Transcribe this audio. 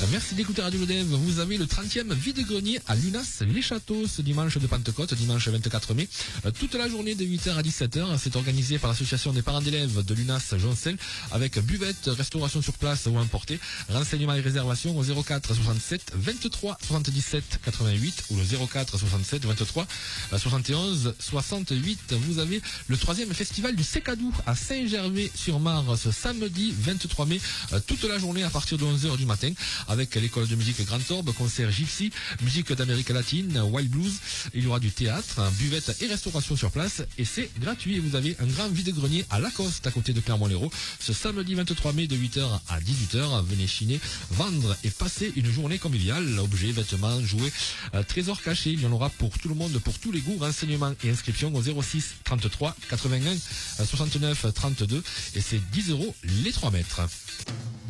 Merci d'écouter Radio Lodève. Vous avez le 30e vide-grenier à Lunas, les Châteaux, ce dimanche de Pentecôte, dimanche 24 mai. Toute la journée de 8h à 17h. C'est organisé par l'association des parents d'élèves de Lunas Joncel avec buvette, restauration sur place ou importée. Renseignements et réservations au 04 67 23 77 88 ou le 04 67 23 71 68. Vous avez le 3e festival du Secadou à Saint-Gervais-sur-Marne ce samedi 23 mai, toute la journée à partir de 11h du matin avec l'école de musique Grand Orbe, concert gypsy, musique d'Amérique latine, wild blues. Il y aura du théâtre, buvette et restauration sur place et c'est gratuit. Vous avez un grand vide-grenier à Lacoste à côté de Clermont-Lérault ce samedi 23 mai de 8h à 18h. Venez chiner, vendre et passer une journée conviviale. Objets, vêtements, jouets, trésors cachés. Il y en aura pour tout le monde, pour tous les goûts. Renseignements et inscriptions au 06 33 81 69 32 et c'est 10 € les 3 mètres.